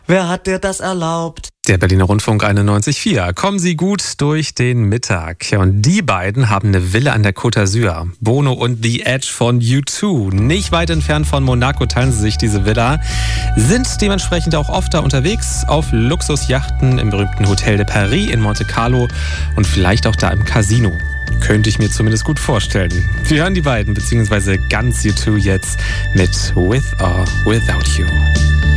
Wer hat dir das erlaubt? Der Berliner Rundfunk 91.4. Kommen Sie gut durch den Mittag. Ja, und die beiden haben eine Villa an der Côte d'Azur. Bono und The Edge von U2. Nicht weit entfernt von Monaco teilen sie sich diese Villa. Sind dementsprechend auch oft da unterwegs. Auf Luxusjachten im berühmten Hotel de Paris in Monte Carlo. Und vielleicht auch da im Casino. Könnte ich mir zumindest gut vorstellen. Wir hören die beiden, beziehungsweise ganz U2 jetzt mit With or Without You.